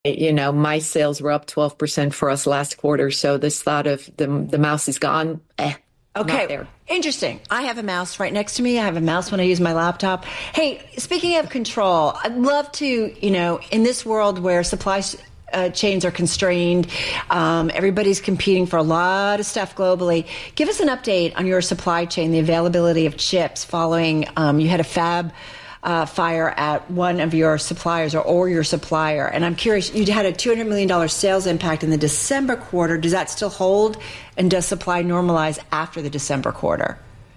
My sales were up 12% for us last quarter. So this thought of the mouse is gone, not Okay, there. interesting. I have a mouse right next to me. I have a mouse when I use my laptop. Hey, speaking of control, I'd love to, in this world where supply chains are constrained, everybody's competing for a lot of stuff globally. Give us an update on your supply chain, the availability of chips following, you had a fab fire at one of your suppliers or your supplier. And I'm curious, you had a $200 million sales impact in the December quarter. Does that still hold? And does supply normalize after the December quarter?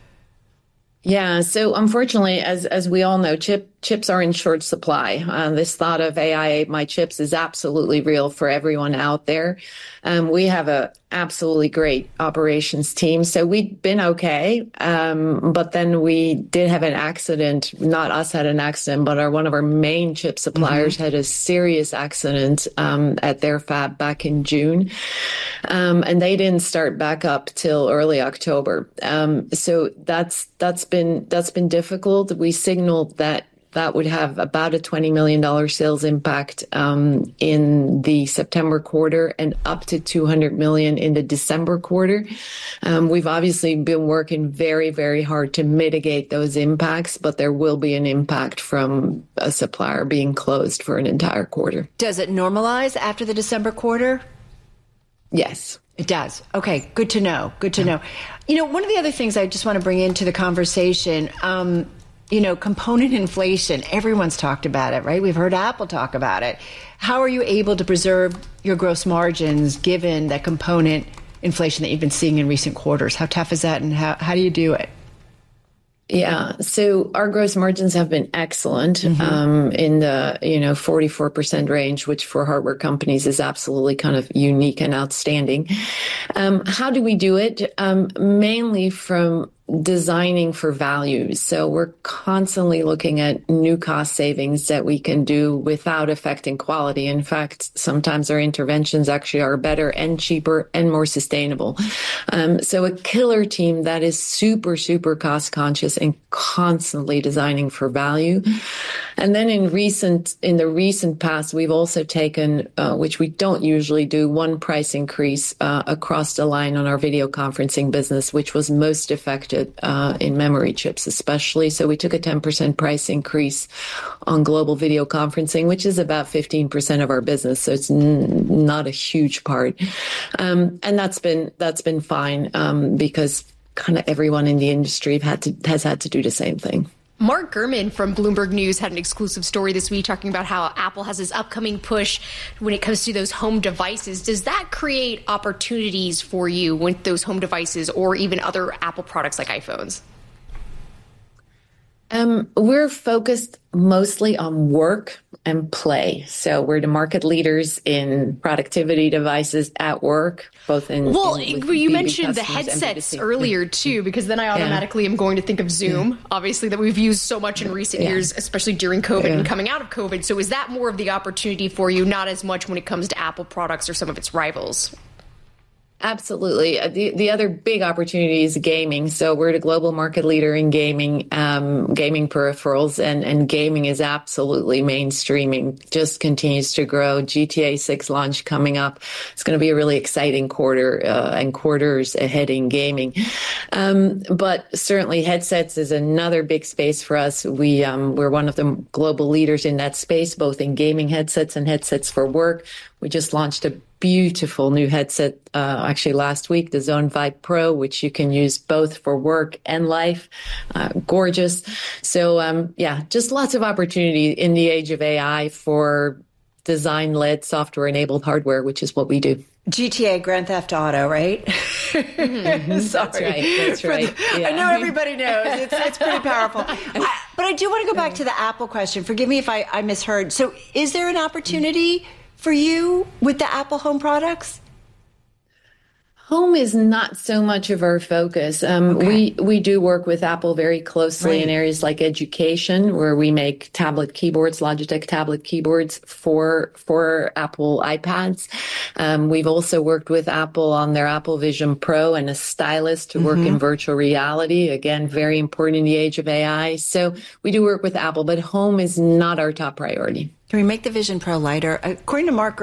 Yeah. So unfortunately, as we all know, chips are in short supply. This thought of AI ate my chips is absolutely real for everyone out there. We have a absolutely great operations team. So we've been okay. But then we did have an accident. Not us had an accident, but one of our main chip suppliers had a serious accident at their fab back in June. And they didn't start back up till early October. So that's been difficult. We signaled that would have about a $20 million sales impact in the September quarter and up to $200 million in the December quarter. We've obviously been working very, very hard to mitigate those impacts, but there will be an impact from a supplier being closed for an entire quarter. Does it normalize after the December quarter? Yes. It does. Okay, good to know. Good to know. One of the other things I just want to bring into the conversation, component inflation, everyone's talked about it, right? We've heard Apple talk about it. How are you able to preserve your gross margins given that component inflation that you've been seeing in recent quarters? How tough is that, and how do you do it? Yeah. So our gross margins have been excellent, in the, 44% range, which for hardware companies is absolutely kind of unique and outstanding. How do we do it? Mainly from designing for value. So we're constantly looking at new cost savings that we can do without affecting quality. In fact, sometimes our interventions actually are better and cheaper and more sustainable. So a killer team that is super, super cost conscious and constantly designing for value. And then in the recent past, we've also taken, which we don't usually do, one price increase across the line on our video conferencing business, which was most affected in memory chips, especially. So we took a 10% price increase on global video conferencing, which is about 15% of our business. So it's not a huge part. And that's been fine because kind of everyone in the industry has had to do the same thing. Mark Gurman from Bloomberg News had an exclusive story this week talking about how Apple has this upcoming push when it comes to those home devices. Does that create opportunities for you with those home devices or even other Apple products like iPhones? We're focused mostly on work and play. So we're the market leaders in productivity devices at work, both in. Well, you mentioned the headsets earlier too, because then I automatically am going to think of Zoom, obviously, that we've used so much in recent years, especially during COVID and coming out of COVID. So is that more of the opportunity for you, not as much when it comes to Apple products or some of its rivals? Absolutely. The other big opportunity is gaming. So we're the global market leader in gaming peripherals, and gaming is absolutely mainstreaming, just continues to grow. GTA 6 launch coming up. It's going to be a really exciting quarter and quarters ahead in gaming. But certainly headsets is another big space for us. We're one of the global leaders in that space, both in gaming headsets and headsets for work. We just launched a beautiful new headset actually last week, the Zone Vibe Pro, which you can use both for work and life. Gorgeous. So just lots of opportunity in the age of AI for design-led software-enabled hardware, which is what we do. GTA, Grand Theft Auto, right? That's right. Yeah. I know everybody knows. It's pretty powerful. But I do want to go back to the Apple question. Forgive me if I misheard. So is there an opportunity for you with the Apple home products? Home is not so much of our focus. We do work with Apple very closely in areas like education, where we make tablet keyboards, Logitech tablet keyboards for Apple iPads. We've also worked with Apple on their Apple Vision Pro and a stylus to work in virtual reality. Again, very important in the age of AI. So we do work with Apple, but home is not our top priority. Can we make the Vision Pro lighter? According to Mark